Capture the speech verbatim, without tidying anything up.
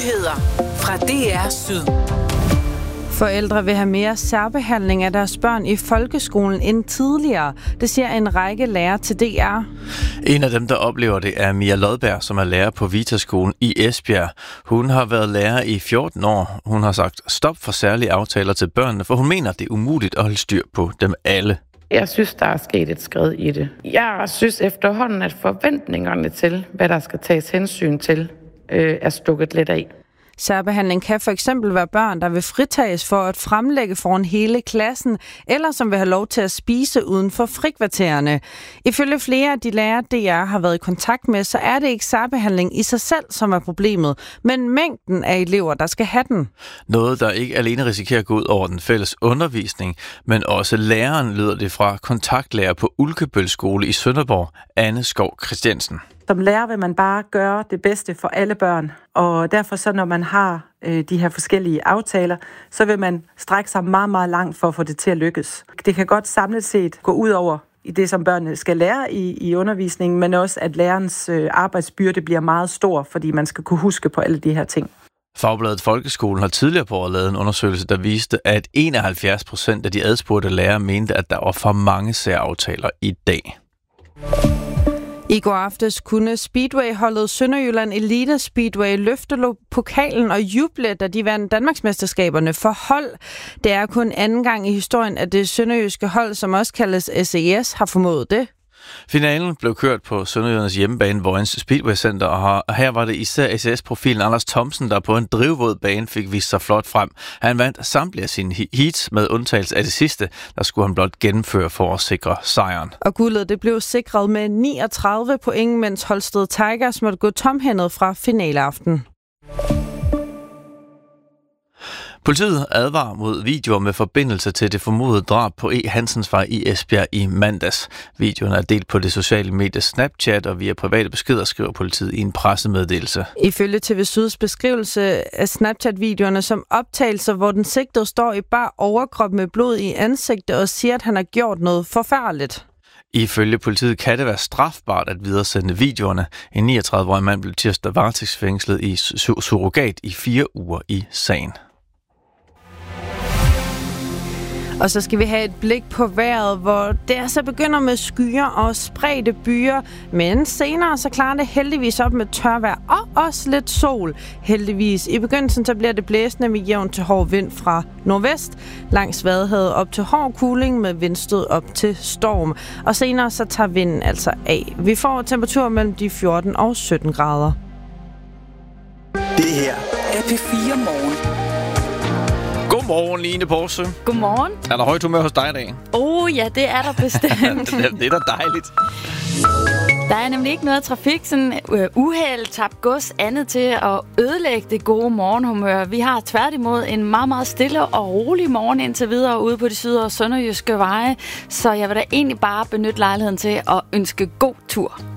Nyheder fra D R Syd. Forældre vil have mere særbehandling af deres børn i folkeskolen end tidligere. Det siger en række lærere til D R. En af dem, der oplever det, er Mia Lodberg, som er lærer på Vitaskolen i Esbjerg. Hun har været lærer i fjorten år. Hun har sagt stop for særlige aftaler til børnene, for hun mener, det er umuligt at holde styr på dem alle. Jeg synes, der er sket et skridt i det. Jeg synes efterhånden, at forventningerne til, hvad der skal tages hensyn til, øh, er stukket lidt af. Særbehandling kan for eksempel være børn, der vil fritages for at fremlægge foran hele klassen, eller som vil have lov til at spise uden for frikvartererne. Ifølge flere af de lærere, D R har været i kontakt med, så er det ikke særbehandling i sig selv, som er problemet, men mængden af elever, der skal have den. Noget, der ikke alene risikerer at gå ud over den fælles undervisning, men også læreren, lyder det fra kontaktlærer på Ulkebøl Skole i Sønderborg, Anne Skov Christiansen. Som lærer vil man bare gøre det bedste for alle børn, og derfor så når man har øh, de her forskellige aftaler, så vil man strække sig meget, meget langt for at få det til at lykkes. Det kan godt samlet set gå ud over i det, som børnene skal lære i, i undervisningen, men også at lærerens øh, arbejdsbyrde bliver meget stor, fordi man skal kunne huske på alle de her ting. Fagbladet Folkeskolen har tidligere på året lavet en undersøgelse, der viste, at enoghalvfjerds procent af de adspurgte lærere mente, at der var for mange særaftaler i dag. I går aftes kunne Speedway-holdet Sønderjylland Elite Speedway løfte pokalen og juble, da de vandt Danmarksmesterskaberne for hold. Det er kun anden gang i historien, at det sønderjyske hold, som også kaldes S E S, har formået det. Finalen blev kørt på Sønderjyllands hjemmebane, Vojens Speedway Center, og her var det især S E S-profilen Anders Thomsen, der på en drivvåd bane fik vist sig flot frem. Han vandt samtlige af sine heats med undtagelse af det sidste, der skulle han blot gennemføre for at sikre sejren. Og guldet det blev sikret med niogtredive point, mens Holsted Tigers måtte gå tomhændet fra finaleaften. Politiet advarer mod videoer med forbindelse til det formodede drab på E. Hansensvej i Esbjerg i mandags. Videoen er delt på det sociale medie Snapchat, og via private beskeder skriver politiet i en pressemeddelelse. Ifølge T V Syds beskrivelse af Snapchat-videoerne som optagelser, hvor den sigtede står i bar overkrop med blod i ansigtet og siger, at han har gjort noget forfærdeligt. Ifølge politiet kan det være strafbart at videresende videoerne. En niogtredive-årig mand blev tirsdag varetægtsfængslet i su- surrogat i fire uger i sagen. Og så skal vi have et blik på vejret, hvor det altså begynder med skyer og spredte byer, men senere så klarer det heldigvis op med tørvejr og også lidt sol. Heldigvis. I begyndelsen så bliver det blæsende med jævn til hård vind fra nordvest, langs Vadehavet op til hård kuling med vindstød op til storm. Og senere så tager vinden altså af. Vi får temperaturer mellem de fjorten og sytten grader. Det her er P fire Morgen. Godmorgen, Line Porsche. Godmorgen. Er der højt humør hos dig i dag? Oh ja, det er der bestemt. det, det er da dejligt. Der er nemlig ikke noget trafik, sådan uh, uheld, tabt gods, andet til at ødelægge det gode morgenhumør. Vi har tværtimod en meget, meget stille og rolig morgen indtil videre ude på de syd- og sønderjyske veje. Så jeg vil da egentlig bare benytte lejligheden til at ønske god tur.